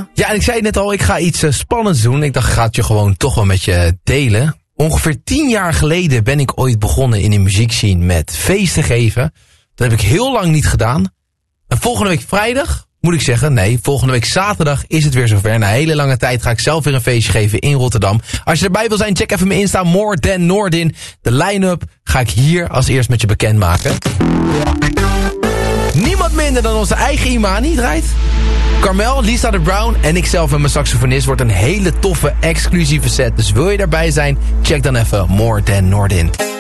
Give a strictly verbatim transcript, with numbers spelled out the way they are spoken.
Ja, ja, en ik zei net al, ik ga iets uh, spannends doen. Ik dacht, ik ga het je gewoon toch wel met je delen. Ongeveer tien jaar geleden ben ik ooit begonnen in de muziekscene met feesten geven. Dat heb ik heel lang niet gedaan. En volgende week vrijdag, moet ik zeggen, nee, volgende week zaterdag is het weer zover. Na een hele lange tijd ga ik zelf weer een feestje geven in Rotterdam. Als je erbij wil zijn, check even mijn Insta, More Than Noordin. De line-up ga ik hier als eerst met je bekendmaken. Niemand minder dan onze eigen Imani draait. Carmel, Lisa de Brown en ikzelf en mijn saxofonist wordt een hele toffe, exclusieve set. Dus wil je daarbij zijn, check dan even More Than Noordin.